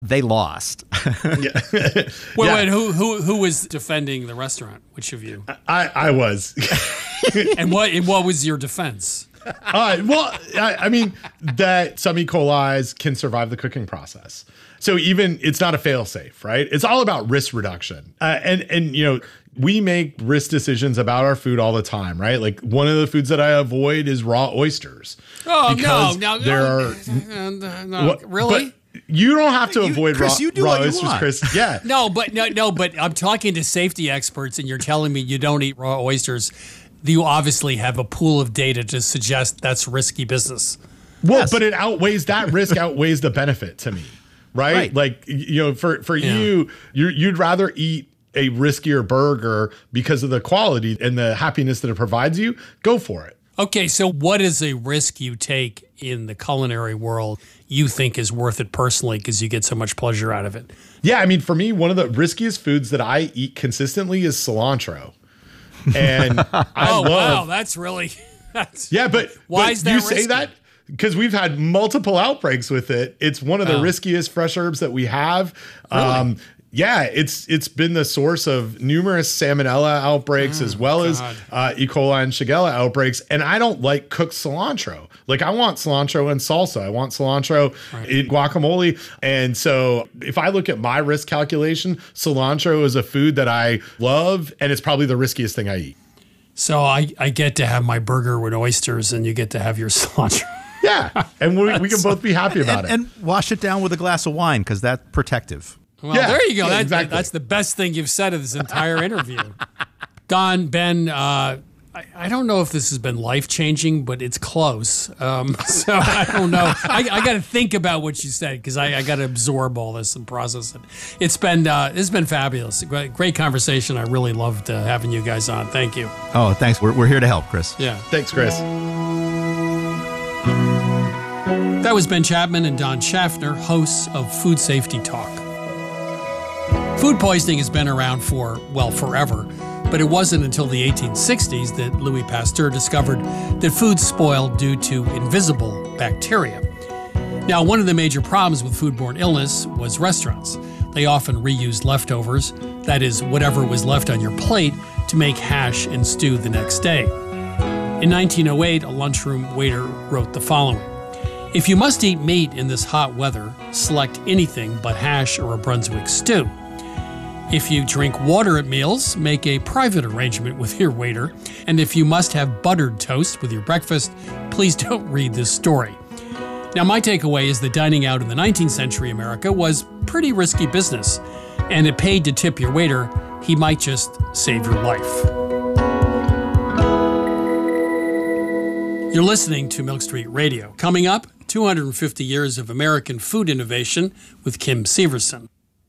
they lost. Yeah. Wait, who was defending the restaurant? Which of you? I was. And what was your defense? I mean, that some E. coli's can survive the cooking process. So even it's not a fail-safe, right? It's all about risk reduction. And you know, we make risk decisions about our food all the time, right? Like one of the foods that I avoid is raw oysters. Oh, because no, really? But you don't have to avoid Chris, you do raw what you oysters, want. Chris. Yeah. No, but I'm talking to safety experts, and you're telling me you don't eat raw oysters. You obviously have a pool of data to suggest that's risky business. Well, Yes. but that risk outweighs the benefit to me, right? Like, you know, for you'd rather eat a riskier burger because of the quality and the happiness that it provides you. Go for it. Okay, so what is a risk you take in the culinary world you think is worth it personally because you get so much pleasure out of it? Yeah, I mean, for me, one of the riskiest foods that I eat consistently is cilantro. And wow, that's really... Yeah, but why is that you risky? say that? Because we've had multiple outbreaks with it. It's one of the riskiest fresh herbs that we have. Really? Yeah, it's been the source of numerous salmonella outbreaks as well as E. coli and Shigella outbreaks. And I don't like cooked cilantro. Like I want cilantro in salsa. I want cilantro in guacamole. And so if I look at my risk calculation, cilantro is a food that I love, and it's probably the riskiest thing I eat. So I get to have my burger with oysters, and you get to have your cilantro. Yeah, and we can both be happy about it. And wash it down with a glass of wine because that's protective. Well, Yeah, there you go. yeah, exactly. That's the best thing you've said of this entire interview. Don, Ben, I don't know if this has been life-changing, but it's close. So I don't know. I got to think about what you said because I got to absorb all this and process it. It's been fabulous. Great conversation. I really loved having you guys on. Thank you. Oh, thanks. We're here to help, Chris. Yeah. Thanks, Chris. That was Ben Chapman and Don Schaffner, hosts of Food Safety Talk. Food poisoning has been around for, well, forever, but it wasn't until the 1860s that Louis Pasteur discovered that food spoiled due to invisible bacteria. Now, one of the major problems with foodborne illness was restaurants. They often reused leftovers, that is, whatever was left on your plate, to make hash and stew the next day. In 1908, a lunchroom waiter wrote the following: "If you must eat meat in this hot weather, select anything but hash or a Brunswick stew. If you drink water at meals, make a private arrangement with your waiter. And if you must have buttered toast with your breakfast, please don't read this story." Now, my takeaway is that dining out in the 19th century America was pretty risky business, and it paid to tip your waiter. He might just save your life. You're listening to Milk Street Radio. Coming up, 250 years of American food innovation with Kim Severson.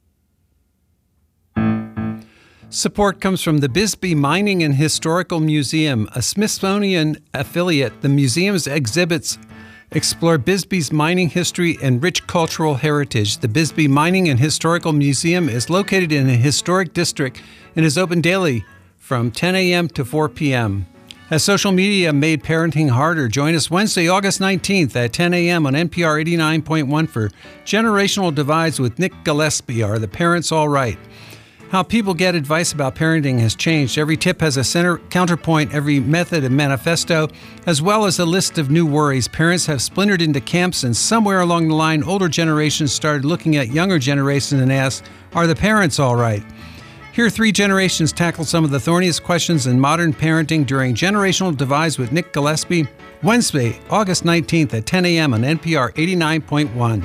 Support comes from the Bisbee Mining and Historical Museum, a Smithsonian affiliate. The museum's exhibits explore Bisbee's mining history and rich cultural heritage. The Bisbee Mining and Historical Museum is located in a historic district and is open daily from 10 a.m. to 4 p.m. As social media made parenting harder, join us Wednesday, August 19th at 10 a.m. on NPR 89.1 for Generational Divides with Nick Gillespie. Are the parents all right? How people get advice about parenting has changed. Every tip has a counterpoint, every method a manifesto, as well as a list of new worries. Parents have splintered into camps, and somewhere along the line, older generations started looking at younger generations and asked, are the parents all right? Here, three generations tackle some of the thorniest questions in modern parenting during Generational Divides with Nick Gillespie, Wednesday, August 19th at 10 a.m. on NPR 89.1.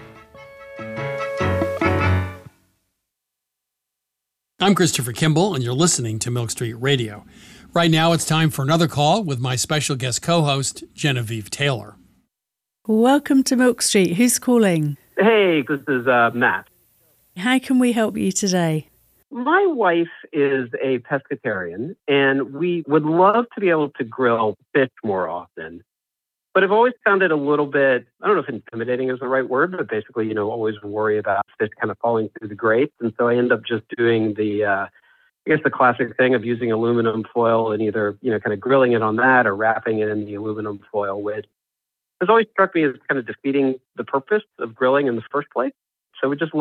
I'm Christopher Kimball, and you're listening to Milk Street Radio. Right now, it's time for another call with my special guest co-host, Genevieve Taylor. Welcome to Milk Street. Who's calling? Hey, this is Matt. How can we help you today? My wife is a pescatarian, and we would love to be able to grill fish more often. But I've always found it a little bit, I don't know if intimidating is the right word, but basically, always worry about fish kind of falling through the grates. And so I end up just doing the classic thing of using aluminum foil and either, kind of grilling it on that or wrapping it in the aluminum foil, which has always struck me as kind of defeating the purpose of grilling in the first place. So we just